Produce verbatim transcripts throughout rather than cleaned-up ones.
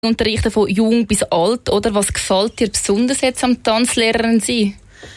unterrichten von jung bis alt, oder? Was gefällt dir besonders jetzt am Tanzlehrerin sein?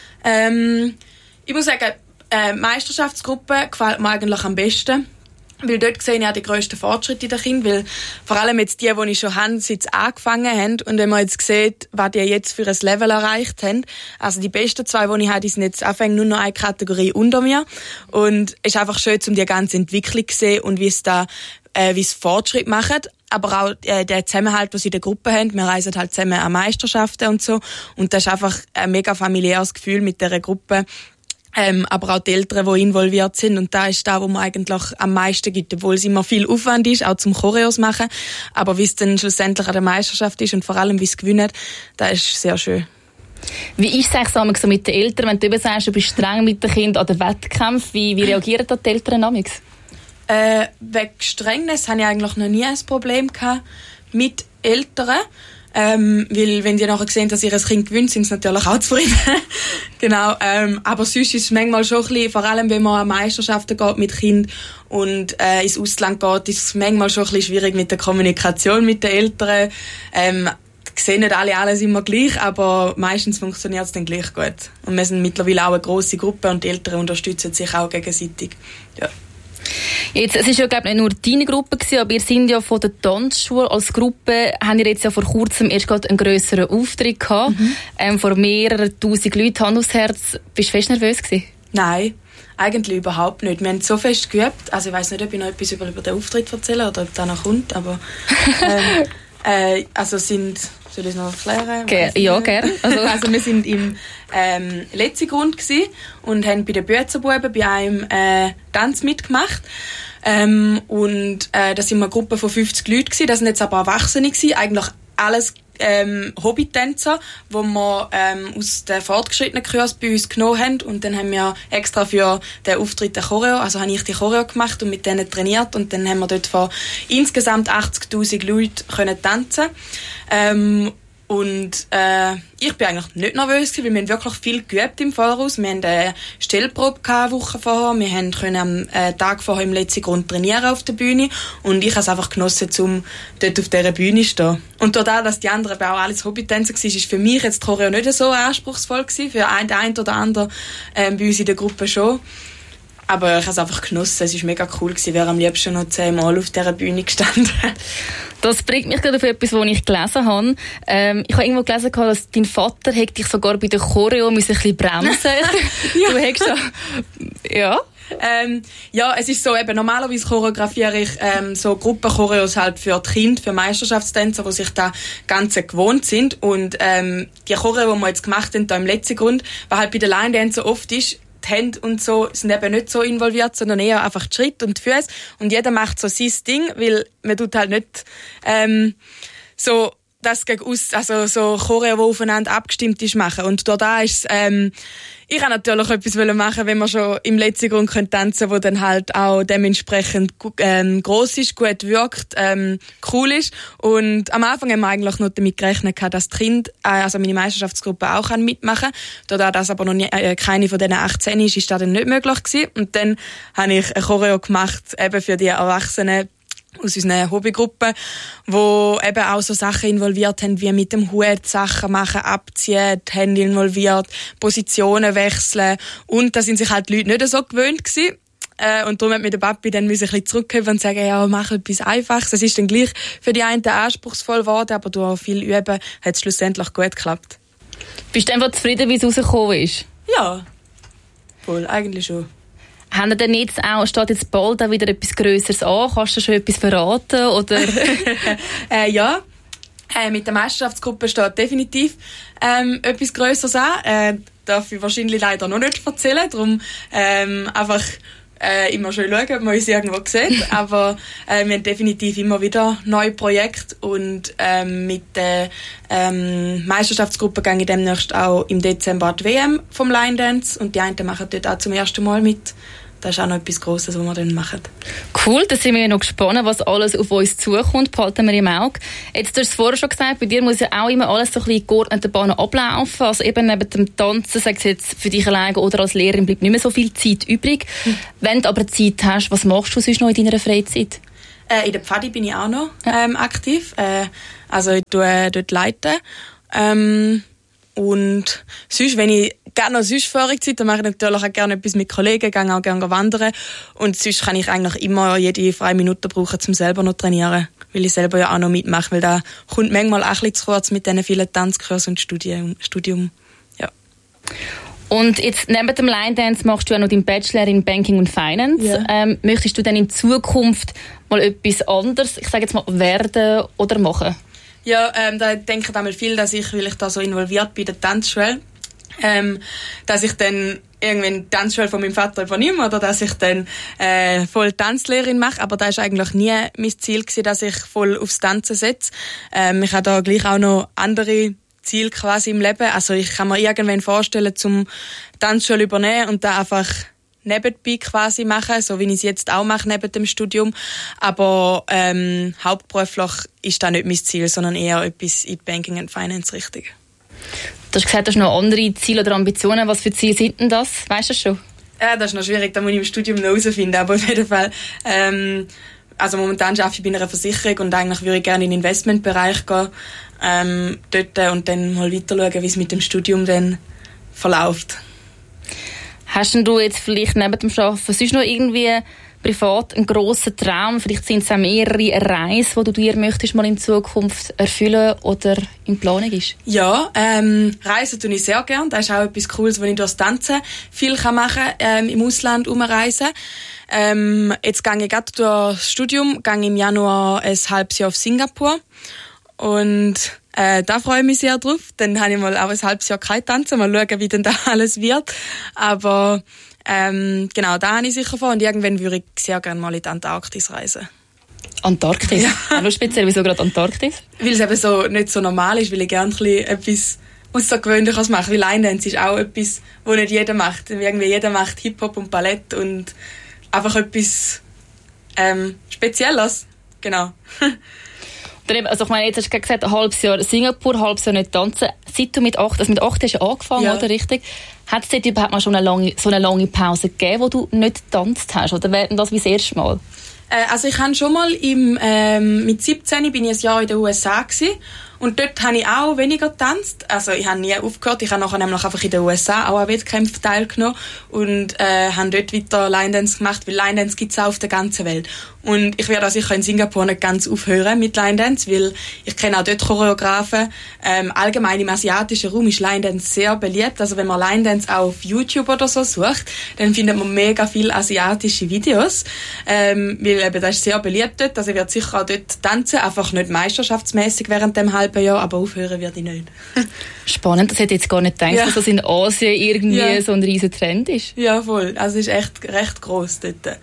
Ähm, ich muss sagen, äh, Meisterschaftsgruppe gefällt mir eigentlich am besten. Weil dort sehe ich auch die grössten Fortschritte in den Kindern. Weil vor allem jetzt die, die ich schon habe, seit sie angefangen haben. Und wenn man jetzt sieht, was die jetzt für ein Level erreicht haben. Also die besten zwei, die ich habe, die sind jetzt anfangen nur noch eine Kategorie unter mir. Und es ist einfach schön, um die ganze Entwicklung zu sehen und wie es da, äh, wie es Fortschritt macht. Aber auch äh, der Zusammenhalt, den sie in der Gruppe haben. Wir reisen halt zusammen an Meisterschaften und so. Und das ist einfach ein mega familiäres Gefühl mit dieser Gruppe. Ähm, aber auch die Eltern, die involviert sind. Und da ist da, wo man eigentlich am meisten gibt, obwohl es immer viel Aufwand ist, auch zum Choreos machen. Aber wie es dann schlussendlich an der Meisterschaft ist und vor allem, wie es gewinnt, das ist sehr schön. Wie ist es eigentlich so mit den Eltern, wenn du eben sagst, du bist streng mit den Kindern an den Wettkämpfen? Wie, wie reagieren da die Eltern damals? Äh, wegen Strengnis hatte ich eigentlich noch nie ein Problem gehabt mit Eltern. Ähm, weil, wenn die nachher sehen, dass ihr Kind gewinnt, sind sie natürlich auch zufrieden. Genau, ähm, aber sonst ist es manchmal schon ein bisschen, vor allem wenn man an Meisterschaften geht mit Kind und äh, ins Ausland geht, ist es manchmal schon ein bisschen schwierig mit der Kommunikation mit den Eltern. Ähm, sehen nicht alle alles immer gleich, aber meistens funktioniert es dann gleich gut. Und wir sind mittlerweile auch eine grosse Gruppe und die Eltern unterstützen sich auch gegenseitig. Ja. Jetzt, es ist ja, glaube ich, nicht nur deine Gruppe gewesen, aber ihr seid ja von der Tanzschule als Gruppe, haben ihr jetzt ja vor kurzem erst gerade einen grösseren Auftritt gehabt, mhm. ähm, vor mehreren tausend Leuten, Hand aufs Herz. Bist du fest nervös gewesen? Nein, eigentlich überhaupt nicht. Wir haben so fest geübt, also ich weiss nicht, ob ich noch etwas über, über den Auftritt erzähle oder ob da noch kommt, aber ähm, äh, also sind... Soll ich es noch erklären? Ger- ja, gerne. Also, also wir sind im ähm, letzten Grund gsi und haben bei den Büetzenbuben bei einem äh, Tanz mitgemacht. Ähm, und äh, da sind wir eine Gruppe von fünfzig Leuten gsi. Das sind jetzt aber Erwachsene gsi. Eigentlich alles ähm, Hobbytänzer, die wir ähm, aus den fortgeschrittenen Kurs bei uns genommen haben. Und dann haben wir extra für den Auftritt eine Choreo, also habe ich die Choreo gemacht und mit denen trainiert. Und dann haben wir dort vor insgesamt achtzigtausend Leuten können tanzen. Ähm, und äh, ich bin eigentlich nicht nervös, weil wir haben wirklich viel geübt im Voraus. Wir hatten eine Stellprobe eine Woche vorher. Wir haben können am äh, Tag vorher im letzten Grund trainieren auf der Bühne. Und ich habe es einfach genossen, um dort auf dieser Bühne zu stehen. Und dadurch, dass die anderen auch alles Hobbytänzer waren, ist für mich jetzt die Choreo nicht so anspruchsvoll gewesen. Für ein, den einen oder anderen äh, bei uns in der Gruppe schon. Aber ich habe es einfach genossen. Es war mega cool gewesen. Ich wäre am liebsten noch zehnmal auf dieser Bühne gestanden. Das bringt mich gerade auf etwas, was ich gelesen habe. Ähm, ich habe irgendwo gelesen, dass dein Vater dich sogar bei der Choreo ein bisschen bremsen ja. Du hast da... Ja. Ähm, ja, es ist so, eben, normalerweise choreografiere ich ähm, so Gruppenchoreos halt für die Kinder, für Meisterschaftstänzer, die sich da ganz gewohnt sind. Und ähm, die Choreo, die wir jetzt gemacht haben, da im letzten Grund, was halt bei den Line Dancer oft ist, die Hände und so sind eben nicht so involviert, sondern eher einfach die Schritte und die Füße. Und jeder macht so sein Ding, weil man tut halt nicht ähm, so das gegen aus, also so Choreo, die aufeinander abgestimmt ist, machen. Und da ist ähm, ich wollte natürlich etwas machen, wenn man schon im letzten Grund tanzen können, wo dann halt auch dementsprechend ähm, gross ist, gut wirkt, ähm, cool ist. Und am Anfang haben wir eigentlich noch damit gerechnet, dass die Kinder, äh, also meine Meisterschaftsgruppe auch mitmachen kann. Da das aber noch nie, äh, keine von diesen achtzehn ist, ist das dann nicht möglich gewesen. Und dann habe ich ein Choreo gemacht, eben für die Erwachsenen, aus unserer Hobbygruppe, wo eben auch so Sachen involviert haben, wie mit dem Hut Sachen machen, abziehen, die Hände involviert, Positionen wechseln. Und da sind sich halt die Leute nicht so gewöhnt gewesen. Äh, und darum hat mir der Papi dann ein bisschen zurückgeben und sagen, ja, mach etwas Einfaches. Es ist dann gleich für die einen anspruchsvoll geworden, aber durch viel Üben hat es schlussendlich gut geklappt. Bist du einfach zufrieden, wie es rausgekommen ist? Ja, wohl, eigentlich schon. Haben ihr denn jetzt auch, steht jetzt bald auch wieder etwas Grösseres an? Kannst du schon etwas verraten? Oder? äh, ja, äh, mit der Meisterschaftsgruppe steht definitiv ähm, etwas Grösseres an. Äh, darf ich wahrscheinlich leider noch nicht erzählen. Darum ähm, einfach äh, immer schön schauen, ob man uns irgendwo sieht. Aber äh, wir haben definitiv immer wieder neue Projekte. Und ähm, mit der ähm, Meisterschaftsgruppe gehe ich demnächst auch im Dezember die W M vom Line Dance. Und die einen machen dort auch zum ersten Mal mit. Das ist auch noch etwas Grosses, was wir dann machen. Cool, da sind wir noch gespannt, was alles auf uns zukommt. Behalten wir im Auge. Jetzt, du hast es vorher schon gesagt, bei dir muss ja auch immer alles so ein bisschen in geordneten Bahnen ablaufen. Also eben neben dem Tanzen, sagst du jetzt für dich alleine oder als Lehrerin, bleibt nicht mehr so viel Zeit übrig. Mhm. Wenn du aber Zeit hast, was machst du sonst noch in deiner Freizeit? Äh, in der Pfadi bin ich auch noch ähm, aktiv. Äh, also ich tue äh, dort leiten. Ähm, und sonst, wenn ich gerne noch sonst Vorigkeit, dann mache ich natürlich auch gerne etwas mit Kollegen, gehe auch gerne wandern. Und sonst kann ich eigentlich immer jede freie Minute brauchen, um selber noch trainieren. Weil ich selber ja auch noch mitmache, weil da kommt manchmal auch ein bisschen zu kurz mit diesen vielen Tanzkursen und Studium. Studium. Ja. Und jetzt neben dem Line Dance machst du ja noch deinen Bachelor in Banking und Finance. Ja. Ähm, möchtest du dann in Zukunft mal etwas anderes, ich sage jetzt mal, werden oder machen? Ja, ähm, da denke ich einmal viel, dass ich, weil ich da so involviert bin in der Tanzschule, ähm, dass ich dann irgendwie die Tanzschule von meinem Vater übernehme oder dass ich dann äh, voll Tanzlehrerin mache. Aber das war eigentlich nie mein Ziel gewesen, dass ich voll aufs Tanzen setze. Ähm, ich habe da gleich auch noch andere Ziel quasi im Leben. Also ich kann mir irgendwann vorstellen, zum Tanzschule übernehmen und da einfach nebenbei quasi machen, so wie ich es jetzt auch mache neben dem Studium. Aber ähm, hauptberuflich ist das nicht mein Ziel, sondern eher etwas in Banking and Finance Richtung. Du hast gesagt, du hast noch andere Ziele oder Ambitionen. Was für Ziele sind denn das? Weißt du das schon? Ja, das ist noch schwierig, da muss ich im Studium noch herausfinden. Aber auf jeden Fall, ähm, also momentan arbeite ich bei einer Versicherung und eigentlich würde ich gerne in den Investmentbereich gehen. Ähm, dort und dann mal weiter schauen, wie es mit dem Studium dann verläuft. Hast du jetzt vielleicht neben dem Arbeiten sonst noch irgendwie privat einen grossen Traum? Vielleicht sind es auch mehrere Reisen, die du dir möchtest mal in Zukunft erfüllen oder in Planung ist? Ja, ähm, Reisen tue ich sehr gerne. Das ist auch etwas Cooles, wenn ich durch das Tanzen viel machen kann, ähm, im Ausland umreisen. Ähm, jetzt gehe ich gerade durch das Studium, gehe im Januar ein halbes Jahr auf Singapur. Und äh, da freue ich mich sehr drauf. Dann habe ich mal auch ein halbes Jahr kein Tanzen. Mal schauen, wie denn da alles wird. Aber ähm, genau, da habe ich sicher vor. Und irgendwann würde ich sehr gerne mal in die Antarktis reisen. Antarktis? Ja. Auch noch speziell, wieso gerade Antarktis? Weil es eben so nicht so normal ist, weil ich gerne ein bisschen etwas Außergewöhnliches mache. Weil Line Dance ist auch etwas, was nicht jeder macht. Irgendwie jeder macht Hip-Hop und Ballett und einfach etwas ähm, Spezielles. Genau. Also ich meine, jetzt hast du gesagt, ein halbes Jahr Singapur, ein halbes Jahr nicht tanzen. Seit du mit acht, also mit acht hast du angefangen, ja. Oder richtig? Hat es dort überhaupt mal schon eine lange, so eine lange Pause gegeben, wo du nicht getanzt hast? Oder wäre das wie das erste Mal? Äh, also ich habe schon mal im, ähm, mit siebzehn bin ich ein Jahr in den U S A gewesen. Und dort habe ich auch weniger getanzt. Also ich habe nie aufgehört. Ich habe nachher nämlich einfach in den U S A auch an Wettkämpfen teilgenommen und äh, habe dort weiter Line Dance gemacht, weil Line Dance gibt es auch auf der ganzen Welt. Und ich werde auch sicher in Singapur nicht ganz aufhören mit Line Dance, weil ich kenne auch dort Choreografen. Ähm, allgemein im asiatischen Raum ist Line Dance sehr beliebt. Also wenn man Line Dance auch auf YouTube oder so sucht, dann findet man mega viele asiatische Videos, ähm, weil eben das ist sehr beliebt dort. Also ich werde sicher auch dort tanzen, einfach nicht meisterschaftsmäßig während dem halben Jahr, aber aufhören werde ich nicht. Spannend, das hätte ich jetzt gar nicht gedacht, ja. Dass das in Asien irgendwie ja. So ein riesen Trend ist. Ja, voll. Also es ist echt recht gross dort.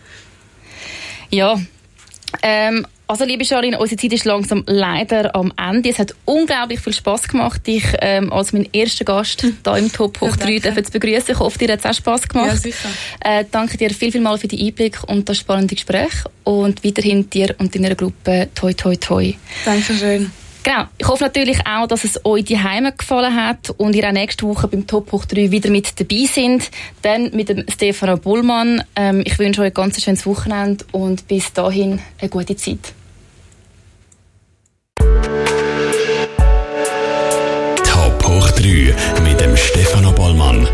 Ja, ähm, also liebe Charlene, unsere Zeit ist langsam leider am Ende. Es hat unglaublich viel Spass gemacht, dich ähm, als mein erster Gast hier im Top Hoch drei ja, zu begrüßen. Ich hoffe, dir hat es auch Spass gemacht. Ja, sicher. Äh, danke dir viel, viel mal für den Einblick und das spannende Gespräch. Und weiterhin dir und deiner Gruppe toi toi toi. Dankeschön. Genau. Ich hoffe natürlich auch, dass es euch die Heime gefallen hat und ihr auch nächste Woche beim Top Hoch drei wieder mit dabei sind. Dann mit dem Stefano Bollmann. Ähm, ich wünsche euch ein ganz schönes Wochenende und bis dahin eine gute Zeit. Top Hoch drei mit dem Stefano Bollmann.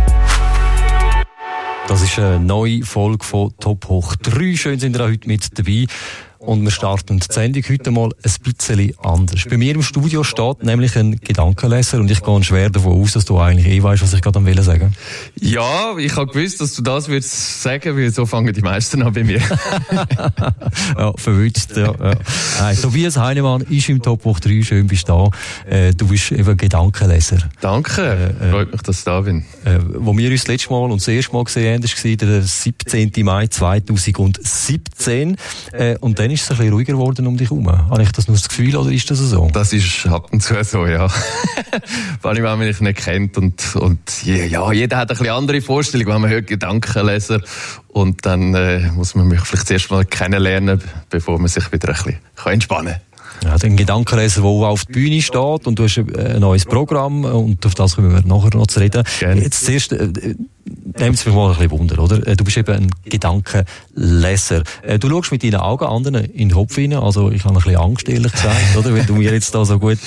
Das ist eine neue Folge von Top Hoch drei. Schön sind ihr auch heute mit dabei. Und wir starten die Sendung heute mal ein bisschen anders. Bei mir im Studio steht nämlich ein Gedankenleser und ich gehe schwer davon aus, dass du eigentlich eh weißt, was ich gerade am Willen sagen. Ja, ich habe gewusst, dass du das würdest sagen, weil so fangen die meisten an bei mir. Ja, verwünscht, ja. ja. Nein, Tobias Heinemann ist im Top Hoch drei, schön bist du da. Äh, du bist eben Gedankenleser. Danke, äh, freut mich, dass ich da bin. Äh, wo wir uns das letzte Mal und das erste Mal gesehen haben, das war der siebzehnten Mai zweitausendsiebzehn. Äh, und dann ist es ein bisschen ruhiger geworden um dich herum. Habe ich das nur das Gefühl, oder ist das so? Das ist ab und zu so, ja. Vor allem, wenn man mich nicht kennt und, und ja, jeder hat ein bisschen andere Vorstellungen, wenn man hört Gedankenleser und dann äh, muss man mich vielleicht zuerst mal kennenlernen, bevor man sich wieder ein bisschen entspannen kann. Ja, den Gedankenleser, der auf der Bühne steht und du hast ein neues Programm und auf das kommen wir nachher noch zu reden. Gerne. Jetzt zuerst, äh, nehmt es mich mal ein bisschen Wunder, oder? Du bist eben ein Gedankenleser. Du schaust mit deinen Augen anderen in den Kopf hinein, also ich habe ein bisschen Angst, ehrlich gesagt, oder? Wenn du mir jetzt da so gut